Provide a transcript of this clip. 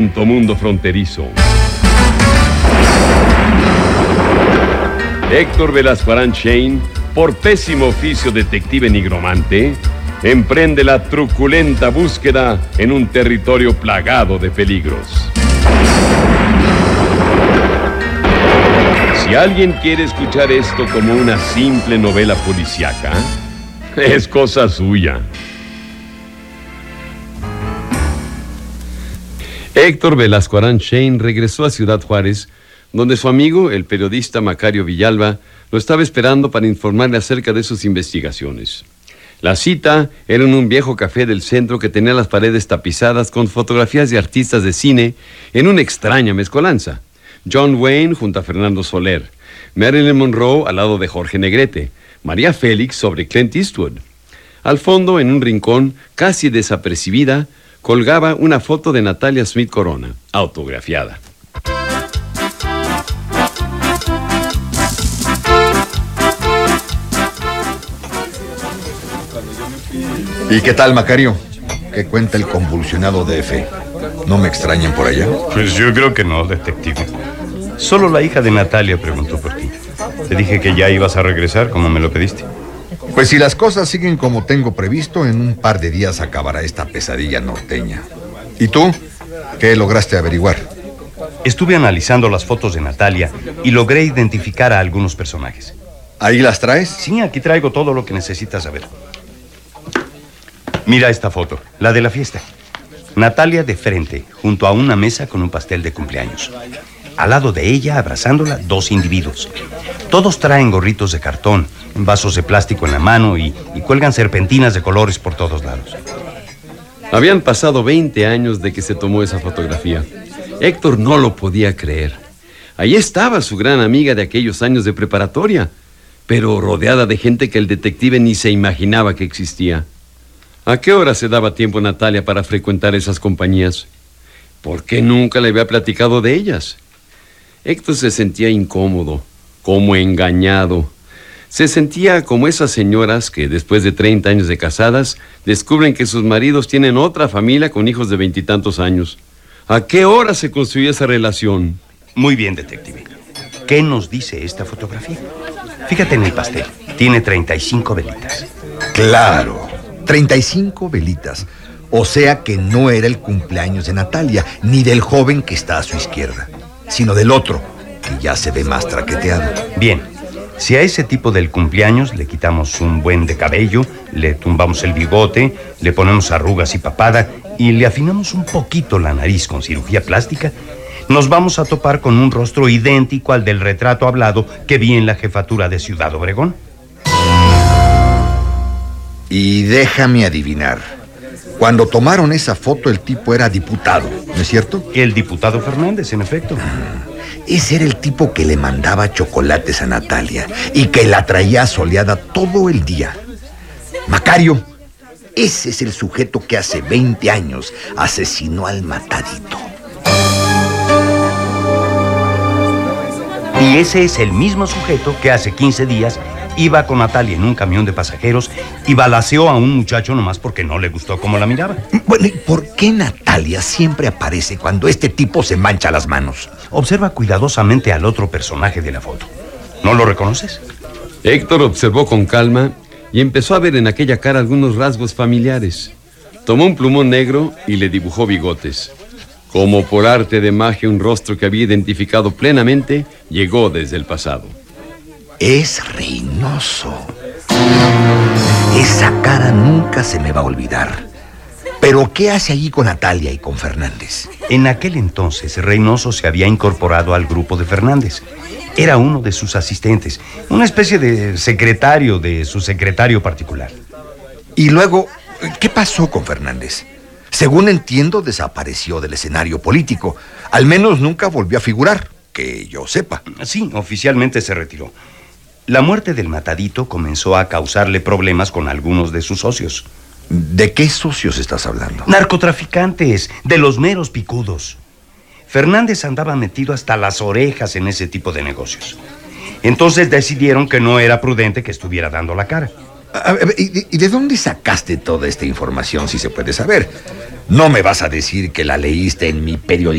violento mundo fronterizo. Héctor Velasco Arán Shane, por pésimo oficio detective nigromante, emprende la truculenta búsqueda en un territorio plagado de peligros. Si alguien quiere escuchar esto como una simple novela policíaca, es cosa suya. Héctor Velasco Arán Shane regresó a Ciudad Juárez, donde su amigo, el periodista Macario Villalba, lo estaba esperando para informarle acerca de sus investigaciones. La cita era en un viejo café del centro que tenía las paredes tapizadas con fotografías de artistas de cine en una extraña mezcolanza. John Wayne junto a Fernando Soler, Marilyn Monroe al lado de Jorge Negrete, María Félix sobre Clint Eastwood. Al fondo, en un rincón, casi desapercibida, colgaba una foto de Natalia Smith Corona, autografiada. ¿Y qué tal, Macario? ¿Qué cuenta el convulsionado DF? ¿No me extrañan por allá? Pues yo creo que no, detective. Solo la hija de Natalia preguntó por ti. Te dije que ya ibas a regresar como me lo pediste. Pues si las cosas siguen como tengo previsto, en un par de días acabará esta pesadilla norteña. ¿Y tú? ¿Qué lograste averiguar? Estuve analizando las fotos de Natalia y logré identificar a algunos personajes. ¿Ahí las traes? Sí, aquí traigo todo lo que necesitas saber. Mira esta foto, la de la fiesta. Natalia de frente, junto a una mesa con un pastel de cumpleaños. Al lado de ella, abrazándola, dos individuos. Todos traen gorritos de cartón, vasos de plástico en la mano y cuelgan serpentinas de colores por todos lados. Habían pasado 20 años de que se tomó esa fotografía. Héctor no lo podía creer. Allí estaba su gran amiga de aquellos años de preparatoria, pero rodeada de gente que el detective ni se imaginaba que existía. ¿A qué hora se daba tiempo Natalia para frecuentar esas compañías? ¿Por qué nunca le había platicado de ellas? Héctor se sentía incómodo, como engañado. Se sentía como esas señoras que después de 30 años de casadas descubren que sus maridos tienen otra familia con hijos de 20 y tantos años. ¿A qué hora se construyó esa relación? Muy bien, detective. ¿Qué nos dice esta fotografía? Fíjate en el pastel. Tiene 35 velitas. Claro, 35 velitas. O sea que no era el cumpleaños de Natalia, ni del joven que está a su izquierda, sino del otro, que ya se ve más traqueteado. Bien, si a ese tipo del cumpleaños le quitamos un buen de cabello, le tumbamos el bigote, le ponemos arrugas y papada y le afinamos un poquito la nariz con cirugía plástica, nos vamos a topar con un rostro idéntico al del retrato hablado que vi en la jefatura de Ciudad Obregón. Y déjame adivinar. Cuando tomaron esa foto, el tipo era diputado, ¿no es cierto? El diputado Fernández, en efecto. Ese era el tipo que le mandaba chocolates a Natalia y que la traía soleada todo el día. Macario, ese es el sujeto que hace 20 años asesinó al matadito. Y ese es el mismo sujeto que hace 15 días iba con Natalia en un camión de pasajeros y balaceó a un muchacho nomás porque no le gustó cómo la miraba. Bueno, ¿y por qué Natalia siempre aparece cuando este tipo se mancha las manos? Observa cuidadosamente al otro personaje de la foto. ¿No lo reconoces? Héctor observó con calma y empezó a ver en aquella cara algunos rasgos familiares. Tomó un plumón negro y le dibujó bigotes. Como por arte de magia, un rostro que había identificado plenamente llegó desde el pasado. Es Reynoso. Esa cara nunca se me va a olvidar. ¿Pero qué hace allí con Natalia y con Fernández? En aquel entonces, Reynoso se había incorporado al grupo de Fernández. Era uno de sus asistentes, una especie de secretario de su secretario particular. Y luego, ¿qué pasó con Fernández? Según entiendo, desapareció del escenario político. Al menos nunca volvió a figurar, que yo sepa. Sí, oficialmente se retiró. La muerte del matadito comenzó a causarle problemas con algunos de sus socios. ¿De qué socios estás hablando? Narcotraficantes, de los meros picudos. Fernández andaba metido hasta las orejas en ese tipo de negocios. Entonces decidieron que no era prudente que estuviera dando la cara. ¿Y de dónde sacaste toda esta información, si se puede saber? No me vas a decir que la leíste en mi periódico.